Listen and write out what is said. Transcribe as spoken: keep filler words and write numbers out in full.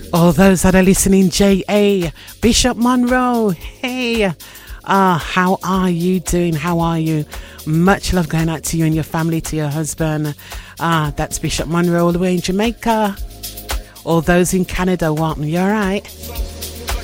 All those that are listening, J A, Bishop Monroe, hey, ah, how are you doing? How are you? Much love going out to you and your family, to your husband. Ah, that's Bishop Monroe all the way in Jamaica. All those in Canada, what? You all right?